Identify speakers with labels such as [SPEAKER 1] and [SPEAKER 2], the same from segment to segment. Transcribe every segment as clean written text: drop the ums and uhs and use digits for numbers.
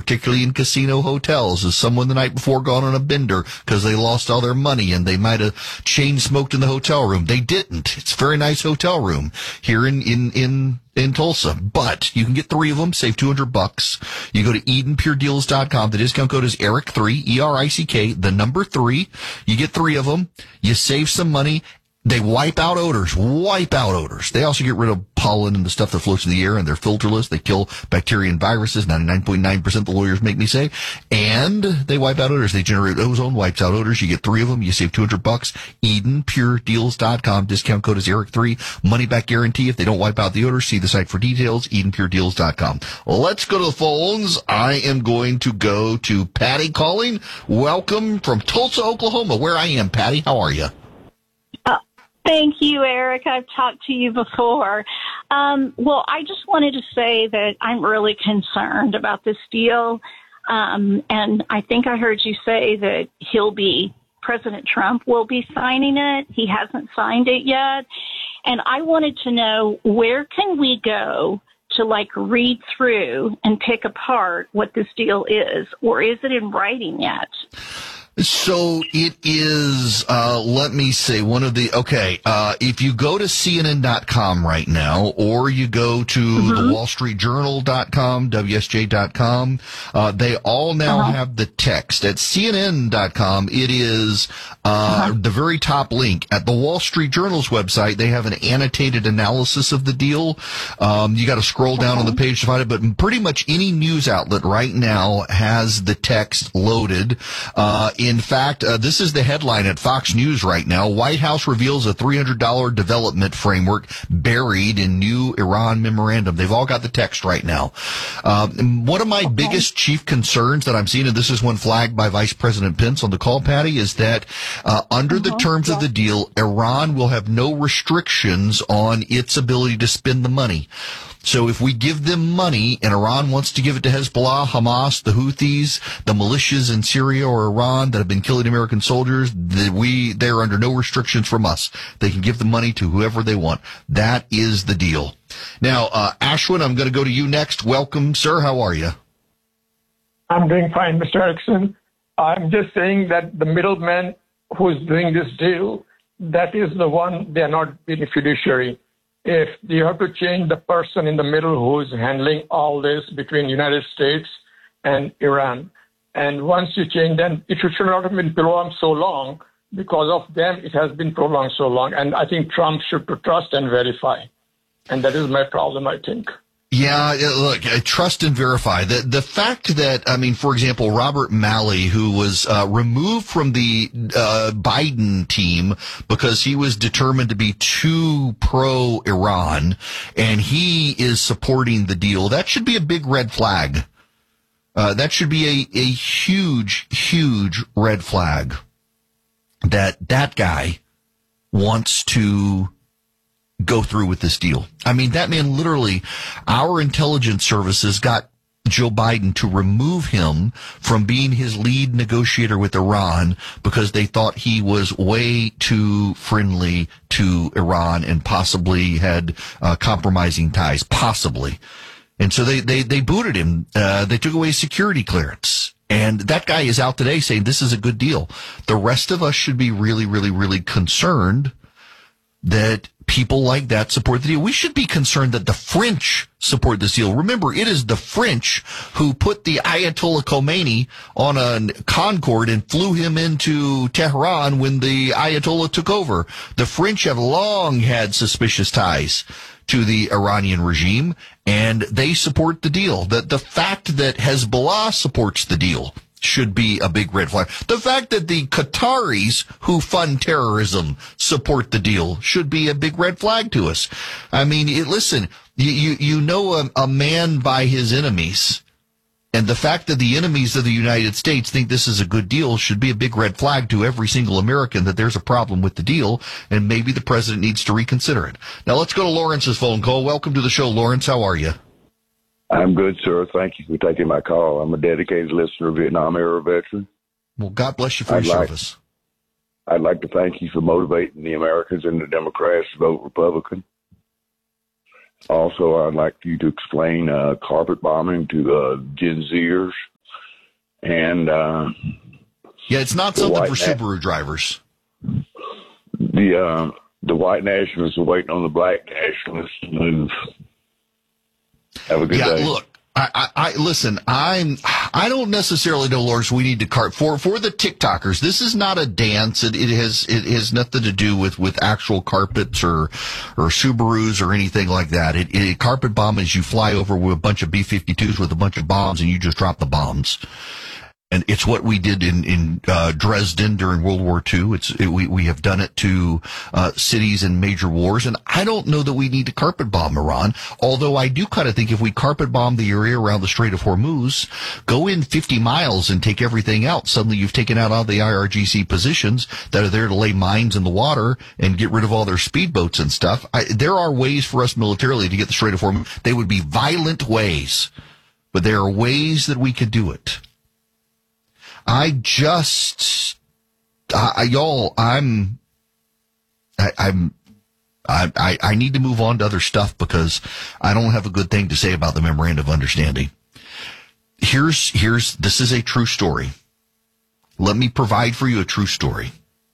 [SPEAKER 1] particularly in casino hotels. Is someone the night before gone on a bender because they lost all their money and they might have chain smoked in the hotel room? They didn't. It's a very nice hotel room here in Tulsa, but you can get 3 of them, save $200. You go to EdenPureDeals.com. The discount code is ERICK3, ERICK, the number 3. You get 3 of them. You save some money. They wipe out odors. They also get rid of pollen and the stuff that floats in the air, and they're filterless. They kill bacteria and viruses, 99.9% the lawyers make me say. And they wipe out odors. They generate ozone, wipes out odors. You get 3 of them. You save $200. EdenPureDeals.com. Discount code is ERICK3. Money back guarantee if they don't wipe out the odors. See the site for details, EdenPureDeals.com. Let's go to the phones. I am going to go to Patty calling. Welcome from Tulsa, Oklahoma, where I am. Patty, how are you?
[SPEAKER 2] Thank you, Eric. I've talked to you before. Well, I just wanted to say that I'm really concerned about this deal. And I think I heard you say that President Trump will be signing it. He hasn't signed it yet. And I wanted to know, where can we go to read through and pick apart what this deal is? Or is it in writing yet?
[SPEAKER 1] So it is, let me say, if you go to CNN.com right now, or you go to the WallStreetJournal.com, WSJ.com, they all now have the text. At CNN.com, it is, the very top link. At the Wall Street Journal's website, they have an annotated analysis of the deal. You gotta scroll down on the page to find it, but pretty much any news outlet right now has the text loaded. In fact, this is the headline at Fox News right now. White House reveals a $300 development framework buried in new Iran memorandum. They've all got the text right now. One of my biggest chief concerns that I'm seeing, and this is one flagged by Vice President Pence on the call, Patty, is that under the terms of the deal, Iran will have no restrictions on its ability to spend the money. So if we give them money and Iran wants to give it to Hezbollah, Hamas, the Houthis, the militias in Syria or Iran that have been killing American soldiers, they're under no restrictions from us. They can give the money to whoever they want. That is the deal. Now, Ashwin, I'm going to go to you next. Welcome, sir. How are you?
[SPEAKER 3] I'm doing fine, Mr. Erickson. I'm just saying that the middleman who's doing this deal, that is the one, they're not being a fiduciary. If you have to change the person in the middle who's handling all this between United States and Iran. And once you change them, it should not have been prolonged so long. Because of them, it has been prolonged so long. And I think Trump should trust and verify. And that is my problem, I think.
[SPEAKER 1] Yeah, look, trust and verify. The fact that, for example, Robert Malley, who was removed from the Biden team because he was determined to be too pro-Iran, and he is supporting the deal, that should be a big red flag. That should be a huge, huge red flag that guy wants to go through with this deal. That man literally, our intelligence services got Joe Biden to remove him from being his lead negotiator with Iran because they thought he was way too friendly to Iran and possibly had compromising ties, possibly. And so they booted him. They took away his security clearance. And that guy is out today saying this is a good deal. The rest of us should be really, really, really concerned that people like that support the deal. We should be concerned that the French support this deal. Remember, it is the French who put the Ayatollah Khomeini on a Concorde and flew him into Tehran when the Ayatollah took over. The French have long had suspicious ties to the Iranian regime, and they support the deal. The fact that Hezbollah supports the deal should be a big red flag. The fact that the Qataris who fund terrorism support the deal should be a big red flag to us. Listen, you know a man by his enemies, and the fact that the enemies of the United States think this is a good deal should be a big red flag to every single American that there's a problem with the deal, and maybe the president needs to reconsider it. Now let's go to Lawrence's phone call. Welcome to the show, Lawrence. How are you?
[SPEAKER 4] I'm good, sir. Thank you for taking my call. I'm a dedicated listener, Vietnam-era veteran.
[SPEAKER 1] Well, God bless you for your service.
[SPEAKER 4] I'd like to thank you for motivating the Americans and the Democrats to vote Republican. Also, I'd like you to explain carpet bombing to Gen Zers And
[SPEAKER 1] yeah, it's not something for
[SPEAKER 4] white
[SPEAKER 1] Subaru drivers.
[SPEAKER 4] The white nationalists are waiting on the black nationalists to move. Have a good day.
[SPEAKER 1] Look, I listen. I don't necessarily know, Lawrence. We need to for the TikTokers. This is not a dance. It has nothing to do with actual carpets or Subarus or anything like that. Carpet bomb is you fly over with a bunch of B-52s with a bunch of bombs and you just drop the bombs. And it's what we did in Dresden during World War II. We have done it to cities in major wars, and I don't know that we need to carpet bomb Iran. Although I do kind of think if we carpet bomb the area around the Strait of Hormuz, go in 50 miles and take everything out, suddenly you've taken out all the IRGC positions that are there to lay mines in the water and get rid of all their speedboats and stuff. There are ways for us militarily to get the Strait of Hormuz. They would be violent ways, but there are ways that we could do it. I need to move on to other stuff because I don't have a good thing to say about the memorandum of understanding. This is a true story. Let me provide for you a true story.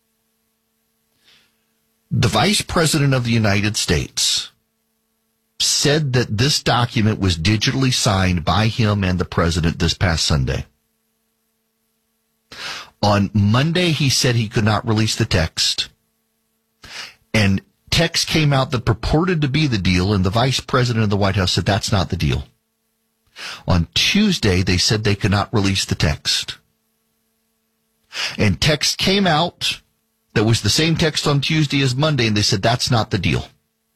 [SPEAKER 1] The Vice President of the United States said that this document was digitally signed by him and the President this past Sunday. On Monday, he said he could not release the text. And text came out that purported to be the deal, and the Vice President of the White House said that's not the deal. On Tuesday, they said they could not release the text. And text came out that was the same text on Tuesday as Monday, and they said that's not the deal.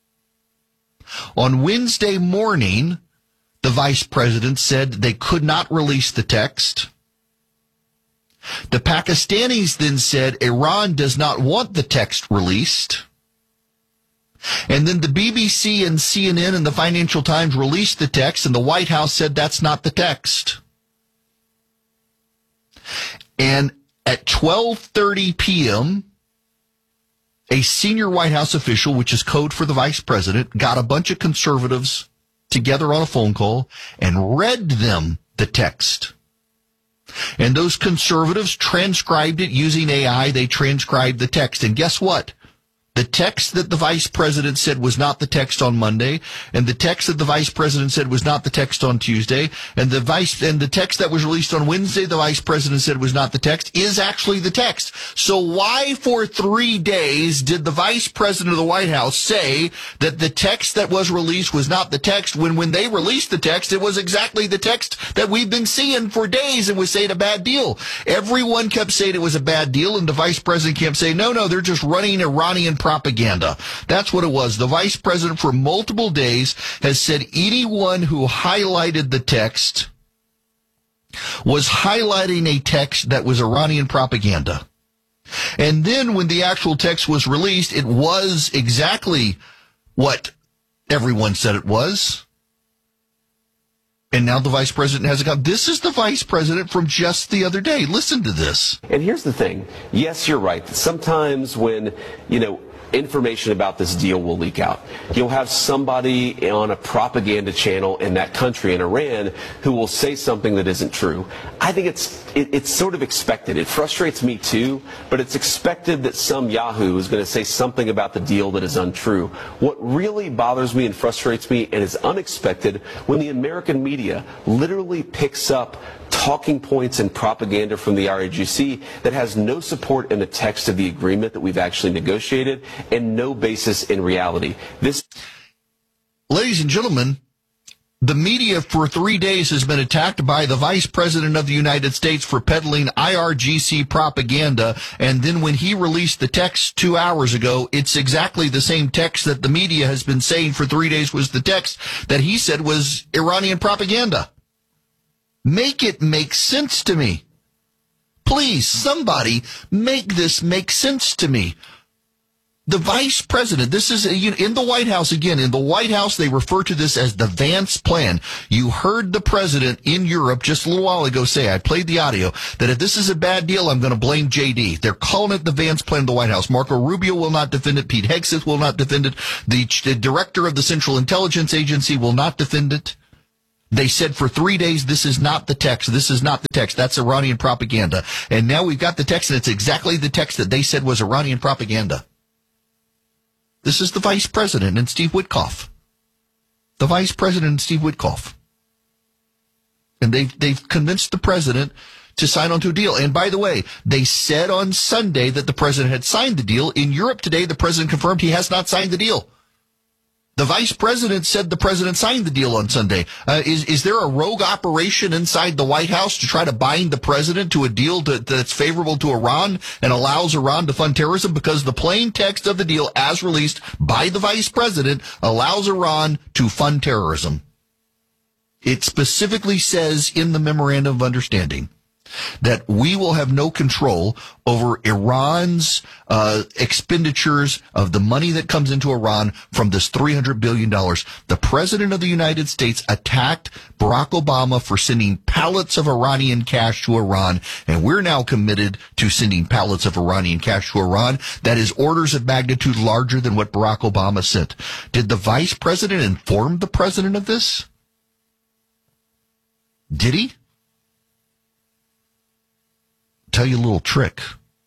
[SPEAKER 1] On Wednesday morning, the Vice President said they could not release the text. The Pakistanis then said Iran does not want the text released. And then the BBC and CNN and the Financial Times released the text, and the White House said that's not the text. And at 12:30 p.m., a senior White House official, which is code for the Vice President, got a bunch of conservatives together on a phone call and read them the text. And those conservatives transcribed it using AI. They transcribed the text. And guess what? The text that the Vice President said was not the text on Monday, and the text that the Vice President said was not the text on Tuesday, and the text that was released on Wednesday, the Vice President said was not the text, is actually the text. So why for 3 days did the Vice President of the White House say that the text that was released was not the text when they released the text, it was exactly the text that we've been seeing for days and was saying a bad deal? Everyone kept saying it was a bad deal, and the Vice President kept saying, no, they're just running Iranian propaganda. That's what it was. The Vice President for multiple days has said anyone who highlighted the text was highlighting a text that was Iranian propaganda. And then when the actual text was released, it was exactly what everyone said it was. And now the Vice President has it got. This is the Vice President from just the other day. Listen to this.
[SPEAKER 5] And here's the thing. Yes, you're right. Sometimes when, information about this deal will leak out, you'll have somebody on a propaganda channel in that country, in Iran, who will say something that isn't true. I think it's sort of expected. It frustrates me too, but it's expected that some Yahoo is going to say something about the deal that is untrue. What really bothers me and frustrates me and is unexpected when the American media literally picks up talking points and propaganda from the IRGC that has no support in the text of the agreement that we've actually negotiated and no basis in reality.
[SPEAKER 1] Ladies and gentlemen, the media for 3 days has been attacked by the Vice President of the United States for peddling IRGC propaganda, and then when he released the text 2 hours ago, it's exactly the same text that the media has been saying for 3 days was the text that he said was Iranian propaganda. Make it make sense to me. Please, somebody make this make sense to me. The Vice President, this is in the White House again. In the White House, they refer to this as the Vance Plan. You heard the President in Europe just a little while ago say, I played the audio, that if this is a bad deal, I'm going to blame JD. They're calling it the Vance Plan in the White House. Marco Rubio will not defend it. Pete Hegseth will not defend it. The director of the Central Intelligence Agency will not defend it. They said for 3 days, this is not the text. This is not the text. That's Iranian propaganda. And now we've got the text, and it's exactly the text that they said was Iranian propaganda. This is the vice president and Steve Witkoff. The vice president and Steve Witkoff. And they've convinced the president to sign on to a deal. And by the way, they said on Sunday that the president had signed the deal. In Europe today, the president confirmed he has not signed the deal. The vice president said the president signed the deal on Sunday. Is there a rogue operation inside the White House to try to bind the president to a deal that's favorable to Iran and allows Iran to fund terrorism? Because the plain text of the deal, as released by the vice president, allows Iran to fund terrorism. It specifically says in the memorandum of understanding that we will have no control over Iran's expenditures of the money that comes into Iran from this $300 billion. The president of the United States attacked Barack Obama for sending pallets of Iranian cash to Iran, and we're now committed to sending pallets of Iranian cash to Iran. That is orders of magnitude larger than what Barack Obama sent. Did the vice president inform the president of this? Did he? Tell you a little trick.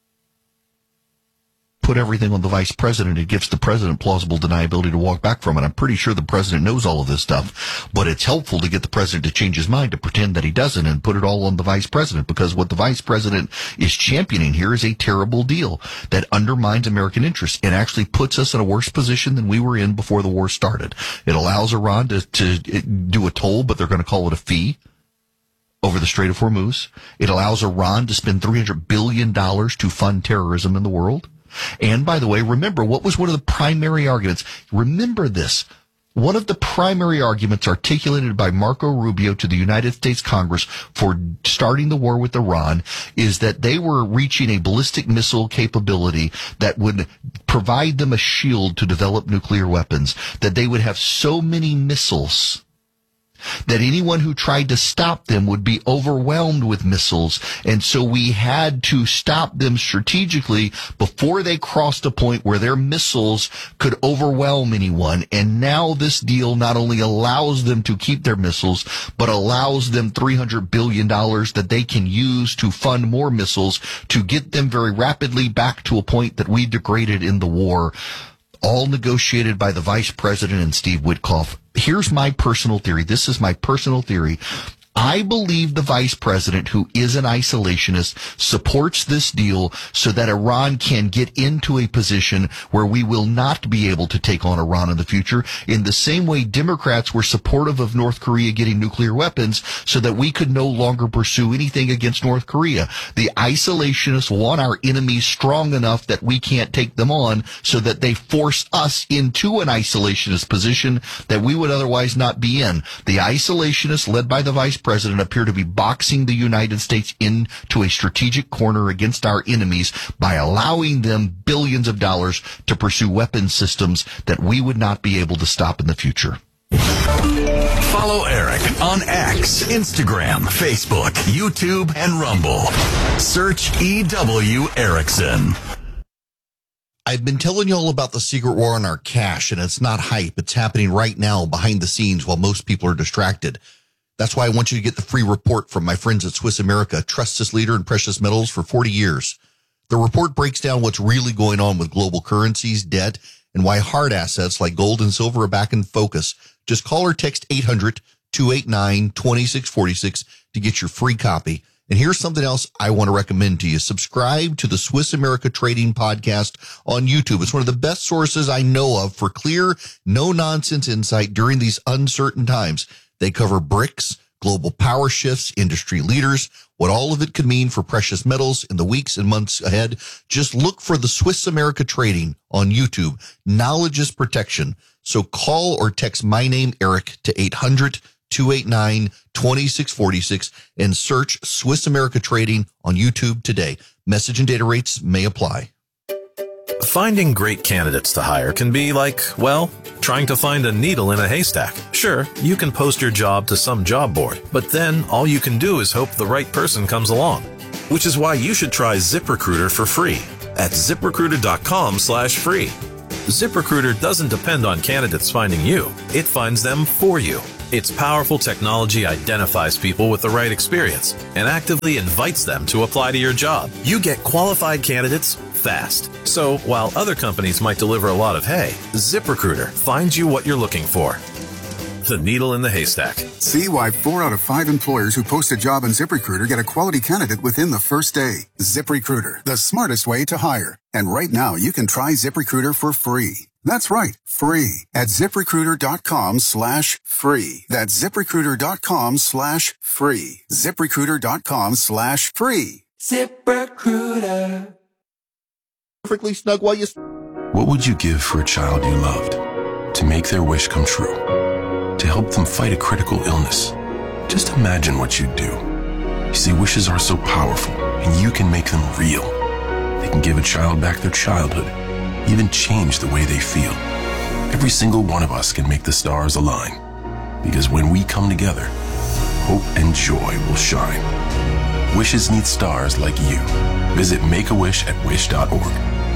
[SPEAKER 1] Put everything on the vice president. It gives the president plausible deniability to walk back from it. I'm pretty sure the president knows all of this stuff, but it's helpful to get the president to change his mind, to pretend that he doesn't, and put it all on the vice president, because what the vice president is championing here is a terrible deal that undermines American interests and actually puts us in a worse position than we were in before the war started. It allows Iran to do a toll, but they're going to call it a fee over the Strait of Hormuz. It allows Iran to spend $300 billion to fund terrorism in the world. And by the way, remember, what was one of the primary arguments? Remember this. One of the primary arguments articulated by Marco Rubio to the United States Congress for starting the war with Iran is that they were reaching a ballistic missile capability that would provide them a shield to develop nuclear weapons, that they would have so many missiles that anyone who tried to stop them would be overwhelmed with missiles. And so we had to stop them strategically before they crossed a point where their missiles could overwhelm anyone. And now this deal not only allows them to keep their missiles, but allows them $300 billion that they can use to fund more missiles to get them very rapidly back to a point that we degraded in the war. All negotiated by the vice president and Steve Witkoff. Here's my personal theory. This is my personal theory. I believe the vice president, who is an isolationist, supports this deal so that Iran can get into a position where we will not be able to take on Iran in the future, in the same way Democrats were supportive of North Korea getting nuclear weapons so that we could no longer pursue anything against North Korea. The isolationists want our enemies strong enough that we can't take them on, so that they force us into an isolationist position that we would otherwise not be in. The isolationists, led by the vice president, appear to be boxing the United States into a strategic corner against our enemies by allowing them billions of dollars to pursue weapons systems that we would not be able to stop in the future.
[SPEAKER 6] Follow Eric on X, Instagram, Facebook, YouTube, and Rumble. Search EW Erickson.
[SPEAKER 1] I've been telling you all about the secret war on our cash, and it's not hype. It's happening right now behind the scenes while most people are distracted. That's why I want you to get the free report from my friends at Swiss America, a trusted leader in precious metals for 40 years. The report breaks down what's really going on with global currencies, debt, and why hard assets like gold and silver are back in focus. Just call or text 800-289-2646 to get your free copy. And here's something else I want to recommend to you. Subscribe to the Swiss America Trading Podcast on YouTube. It's one of the best sources I know of for clear, no-nonsense insight during these uncertain times. They cover BRICS, global power shifts, industry leaders, what all of it could mean for precious metals in the weeks and months ahead. Just look for the Swiss America Trading on YouTube. Knowledge is protection. So call or text my name, Eric, to 800-289-2646 and search Swiss America Trading on YouTube today. Message and data rates may apply.
[SPEAKER 7] Finding great candidates to hire can be like, well, trying to find a needle in a haystack. Sure, you can post your job to some job board, but then all you can do is hope the right person comes along. Which is why you should try ZipRecruiter for free at ZipRecruiter.com/free. ZipRecruiter doesn't depend on candidates finding you. It finds them for you. Its powerful technology identifies people with the right experience and actively invites them to apply to your job. You get qualified candidates fast. So while other companies might deliver a lot of hay, ZipRecruiter finds you what you're looking for. The needle in the haystack.
[SPEAKER 8] See why 4 out of 5 employers who post a job on ZipRecruiter get a quality candidate within the first day. ZipRecruiter, the smartest way to hire. And right now, you can try ZipRecruiter for free. That's right, free at ZipRecruiter.com/free. That's ZipRecruiter.com/free. ZipRecruiter.com/free.
[SPEAKER 9] ZipRecruiter.
[SPEAKER 1] Perfectly snug while you...
[SPEAKER 10] What would you give for a child you loved? To make their wish come true? To help them fight a critical illness? Just imagine what you'd do. You see, wishes are so powerful, and you can make them real. They can give a child back their childhood, even change the way they feel. Every single one of us can make the stars align. Because when we come together, hope and joy will shine. Wishes need stars like you. Visit makeawish@wish.org.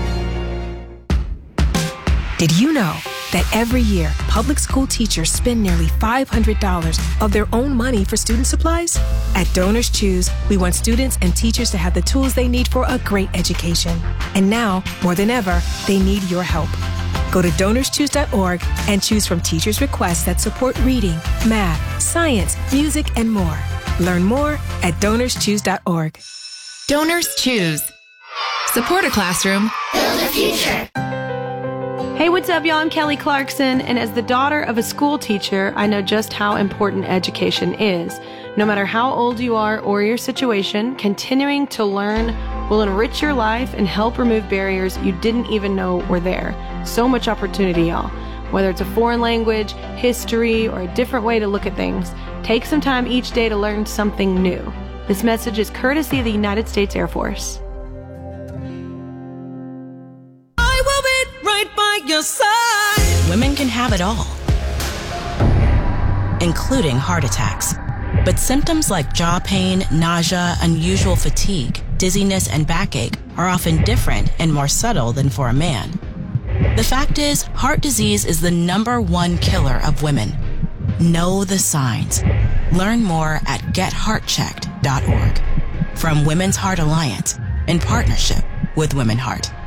[SPEAKER 11] Did you know that every year, public school teachers spend nearly $500 of their own money for student supplies? At Donors Choose, we want students and teachers to have the tools they need for a great education. And now, more than ever, they need your help. Go to DonorsChoose.org and choose from teachers' requests that support reading, math, science, music, and more. Learn more at DonorsChoose.org.
[SPEAKER 12] Donors Choose. Support a classroom. Build a future.
[SPEAKER 13] Hey, what's up, y'all? I'm Kelly Clarkson, and as the daughter of a school teacher, I know just how important education is. No matter how old you are or your situation, continuing to learn will enrich your life and help remove barriers you didn't even know were there. So much opportunity, y'all. Whether it's a foreign language, history, or a different way to look at things, take some time each day to learn something new. This message is courtesy of the United States Air Force.
[SPEAKER 14] Your side. Women can have it all, including heart attacks. But symptoms like jaw pain, nausea, unusual fatigue, dizziness, and backache are often different and more subtle than for a man. The fact is, heart disease is the #1 killer of women. Know the signs. Learn more at getheartchecked.org. From Women's Heart Alliance, in partnership with Women Heart.